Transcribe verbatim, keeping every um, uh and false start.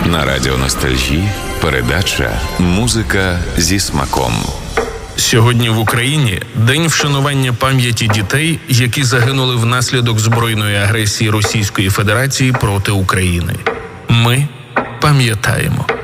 На радіо Ностальжі передача «Музика зі смаком». Сьогодні в Україні день вшанування пам'яті дітей, які загинули внаслідок збройної агресії Російської Федерації проти України. Ми пам'ятаємо.